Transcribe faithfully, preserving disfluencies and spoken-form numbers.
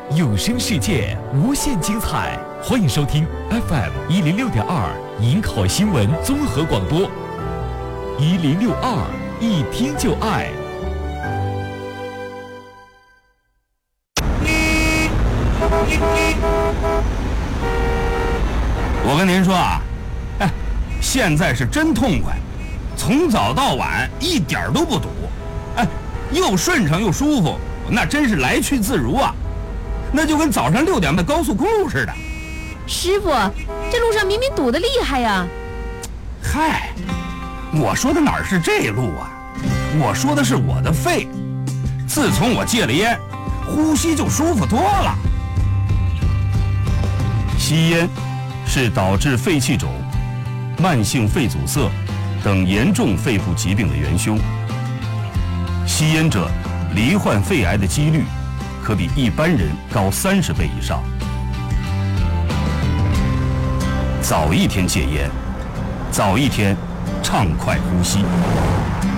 有声世界无限精彩，欢迎收听 F M 一零六点二银口新闻综合广播，一零六二一听就爱。 我跟您说啊，哎，现在是真痛快，从早到晚一点都不堵，哎，又顺畅又舒服，那真是来去自如啊，那就跟早上六点的高速公路似的。 师傅，这路上明明堵得厉害呀！ 嗨，我说的哪儿是这路啊？我说的是我的肺。自从我戒了烟，呼吸就舒服多了。 吸烟是导致肺气肿、慢性肺阻塞等严重肺部疾病的元凶。吸烟者罹患肺癌的几率可比一般人高三十倍以上。早一天戒烟，早一天畅快呼吸。